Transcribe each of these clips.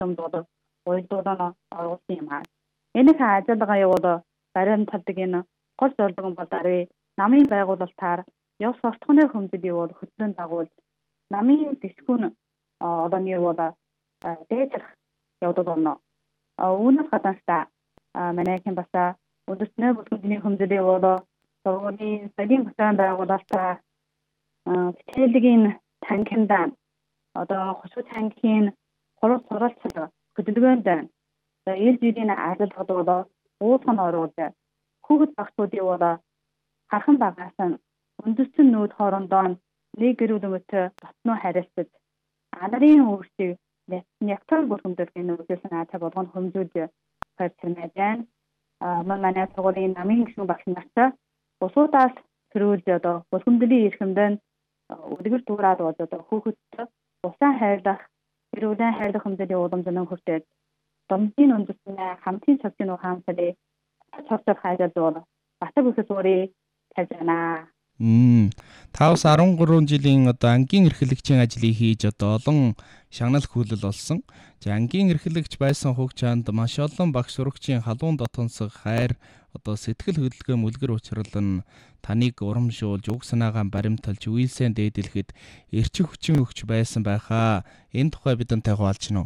системд бол уялдуулан оруулсан юм аа. Энэхүү ажиллагаа явуулаад баримталдаг энэ гол зорилго нь бол даруй намын байгуулалтаар ёс суртахууны хэмжээг бол хөтлөн дагуулж намын тэсгүүн одооны бол дээжрэх явдал болно. Үүнээс гадна манайхын бас үндэсний бүлгийн хэмжээг бол сургуулийн цагийн хугацаанд байгуулалтаа хичээлийн танхимдаа одоо хошуу танхимын хурал суралцах хөдөлгөөнд ил жилийн ажиллагад бол уусган оруулж хүүхэд багцуудын бол хархан багаас нь үндэстэн нүүд хоорондоо нэг гэрүүл өмөтэй дотноо харилцаж анарын өөрсдийг нягтрал бүрхэмдүүлэх нөхцөлсөн аачаа болгон хэмжүүлж харьцуулж байна. Манай сургуулийн намын гишүүн багш нартай бусуудаас төрүүлж одоо бүрхэмдлийн эрхэмдэн өдгөр дуурайд болж одоо хүүхэдтэй усан хайрлах, гэрүүлийн хайрлах хэмжээний уламжлал хүртээд домдын үндэстний хамтын цогцын ухаансарыг цогцол хайжаад бол батг бүхэл суурийг тавьж байна. Та бас 13 жилийн одоо ангийн эрхлэгчийн ажлыг хийж одоо олон шагнал хүлэл олсон. За ангийн эрхлэгч байсан хугацаанд маш олон багш сурагчийн халуун дотонсох хайр одоо сэтгэл хөдлөлгөө мүлгэр учруулан таныг урамшуулж уг санаагаа баримталж үйлсэнд дээдэлхэд эрчим хүчин өгч байсан байхаа. Энэ тухай бидэнтэй хуваалж гинөө.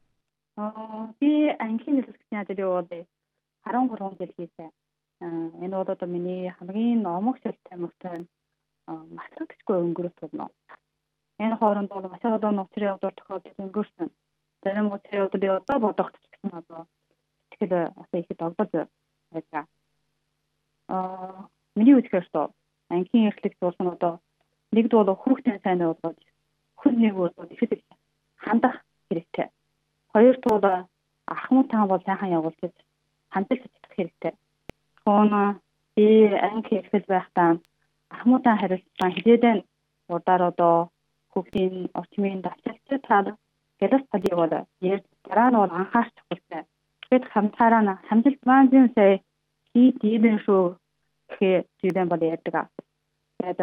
Би ангийн эрхлэгчийн ажлыг бол 13 жил хийсэн. Энэ бол одоо миний хамгийн номог шилтэй мөртөө масрагчгүй өнгөрөх болно. Энэ хооронд бол маш олон нууцрын явдал тохиолдож өнгөрсөн. Зарим нууцрын явдал одоо бодох гэсэн одоо тэгэхээр бас их догдож байгаа. Миний үзэхээр то ангийн эрхлэгч болсон одоо нэгд бол хүүхдийн сайн болгож хүн нэг бол ихэд хандах хэрэгтэй. Хоёрт бол ахмуутан бол сайхан явуулж хандаж чадах хэрэгтэй. Би анги эрхэл байхдаа ахмуутан харилцсан хилээдэн удаар одоо хүүхдийн орчмын давталтай тал гэлс талыг бол ярьж дараа нь бол анхаарч чухалтай. Тэгэхэд хамтаараа хамжилт маань сая дийдэн шүү гэхээр дийдэн бол ярьдаг. Тэгээд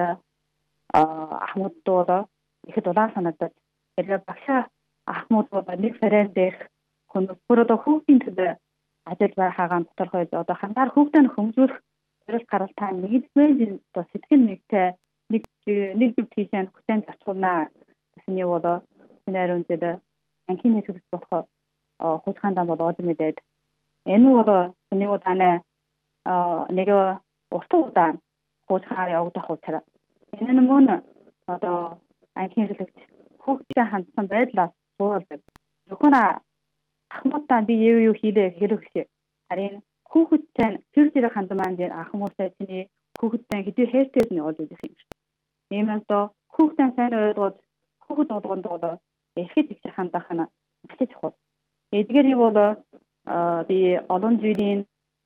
ахмууд бол ихэд улаан санагдаж тэгээд багшаа ахмууд бол нэг сарын дээрх хүн бүр одоо хүүхдийн төлөө ажил байхаагаа тодорхойлж одоо хандаар хүүхдэд хөнжүүлэх зорилт гаралтаа нэгдмэл одоо сэтгэл нэгтэй нэг зүйл тийшээ хүсэнд зарцуулнаа гэсний бол сценарийн дээр анхны хэсэгт болох хулгайнд бол од мэдээд энэ бол нэг удаа нэг урт удаан хулгай явагдах учраас энэ нь мөн одоо анхны хэсэгт хүүхдэд хандсан байдлаас суулдаг. Зөвхөн ахмуудаа би юу хийлээ хэлэх шиг харин хүүхэдтэй тэр хандмаан дээр ахмуудтай чиний хүүхэдтэй хэдий хайртай нь олж үзэх юм шиг. Ийм одоо хүүхдэн сайн ойлгож хүүхэд болгонд бол эрхэд их хандах нь маш чухал. Эдгээр бол би олон жилийн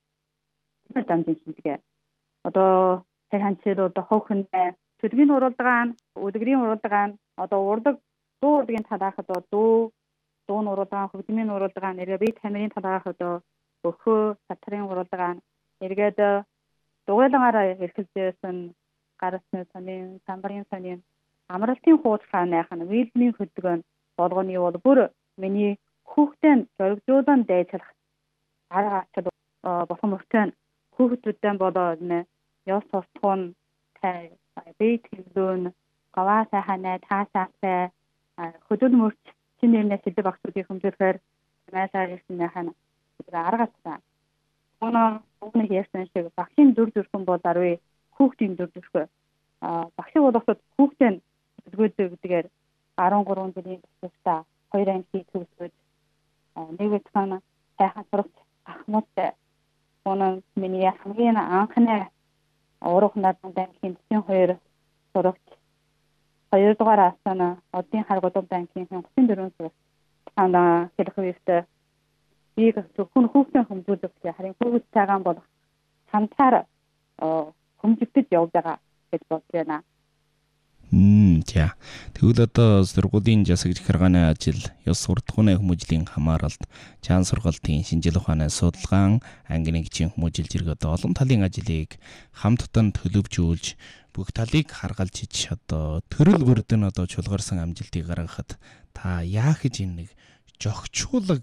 дамжин хийдэг. Одоо сайханчид одоо хохиндээ төлөвийн уралдаан, өдгөрийн уралдаан, одоо урдаг дуу урдгийн талаахад дуу нуралдаан, хөгжмийн нуралдаан, эргээд тамирын талаахад өхөө сатрын уралдаан, эргээд дугуйлангаараа эрхэлжсэн гарасны сонин, самбарын сонин, амралтын хуудасаа найхан, вилмийн хөдөлгөөн болгоны бол бүр миний хүүхдийн зоригжуулан дайжлах арга ачаал болох мөртөө хүүхдүүдтэй болоод ёс суртахуун тай бие тэмдгэн гаваа сайханаа таасаасаа хөдөлмөрч чинэрнэ сэдв багцуудын хэмжээгээр наасаа ирсэн хана арга ачаа. Өнөө ярьсан шиг багшийн дүр төрхөн бол даруй хүүхдийн дүр төрхөө багшиг болоход хүүхдийн төлөвлөгөө гэдгээр 13 жилийн туршлагатай 2 анги төгсөж нэг цаана сайхан сурагч ахмадтай өнөө миний хамгийн анхны урах наадмын ангийн 2 сурагч 2 дугаар асана одын харгуулгын ангийн 34 сурагч танаа хэлэх үедээ би зөвхөн хүүхдийн хэмжүүлэгч харин хүүхдтэйгээ болох хамтаар хэмжигдэж явж байгаа гэж бодож байна. Тэгвэл одоо сургуулийн засаг захиргааны ажил, ёс суртахууны хүмүүжлийн хамааралт, чаан сургалтын шинжил ухааны судалгаан, ангины гişийн хүмүүжилж ирэх одоо олон талын ажлыг хамттан төлөвжүүлж бүх талыг харгалж ич одоо төрөл бүрдэн одоо чулгарсан амжилтыг гаргахад та яах гэж энэ нэг жогчуулаг